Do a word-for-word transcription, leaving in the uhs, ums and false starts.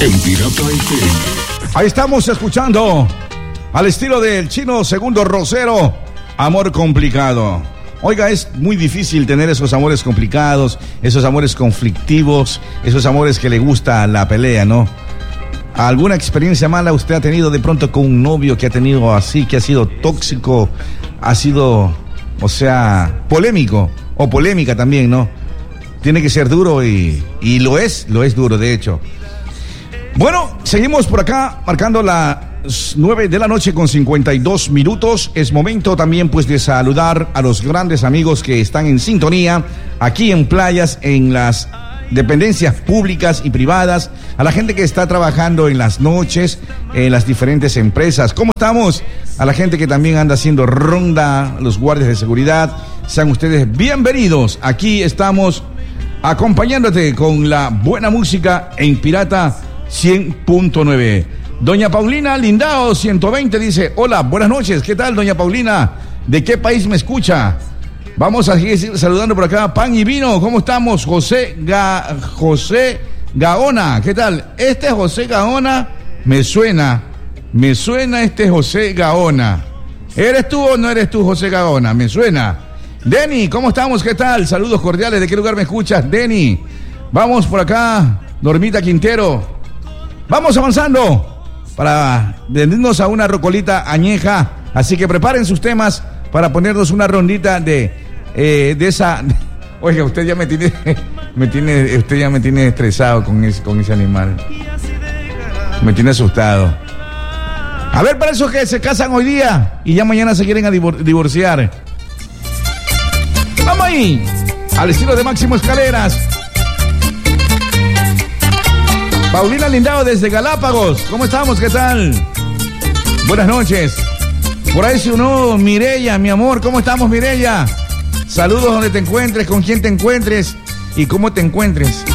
En Pirata F M. Ahí estamos escuchando, al estilo del Chino Segundo Rosero, Amor Complicado. Oiga, es muy difícil tener esos amores complicados, esos amores conflictivos, esos amores que le gusta la pelea, ¿no? ¿Alguna experiencia mala usted ha tenido de pronto con un novio que ha tenido así, que ha sido tóxico, ha sido, o sea, polémico o polémica también, ¿no? Tiene que ser duro y, y lo es, lo es duro, de hecho. Bueno, seguimos por acá, marcando las nueve de la noche con cincuenta y dos minutos. Es momento también, pues, de saludar a los grandes amigos que están en sintonía aquí en Playas, en las dependencias públicas y privadas, a la gente que está trabajando en las noches, en las diferentes empresas. ¿Cómo estamos? A la gente que también anda haciendo ronda, los guardias de seguridad. Sean ustedes bienvenidos. Aquí estamos acompañándote con la buena música en Pirata cien punto nueve. Doña Paulina Lindao ciento veinte dice: hola, buenas noches, ¿qué tal, doña Paulina? ¿De qué país me escucha? Vamos a seguir saludando por acá. Pan y vino, ¿cómo estamos? José Ga... José Gaona, ¿qué tal? Este José Gaona me suena, me suena este José Gaona. ¿Eres tú o no eres tú, José Gaona? Me suena. Denny, ¿cómo estamos? ¿Qué tal? Saludos cordiales, ¿de qué lugar me escuchas, Denny? Vamos por acá, Normita Quintero. Vamos avanzando para venirnos a una rocolita añeja, así que preparen sus temas para ponernos una rondita de eh, de esa. Oiga, usted ya me tiene, me tiene, usted ya me tiene estresado con ese, con ese animal. Me tiene asustado. A ver, para esos que se casan hoy día y ya mañana se quieren a divor- divorciar. Vamos ahí, al estilo de Máximo Escaleras. Paulina Lindao desde Galápagos, ¿cómo estamos? ¿Qué tal? Buenas noches. Por ahí se unió Mireya, mi amor, ¿cómo estamos, Mireya? Saludos donde te encuentres, con quién te encuentres y cómo te encuentres.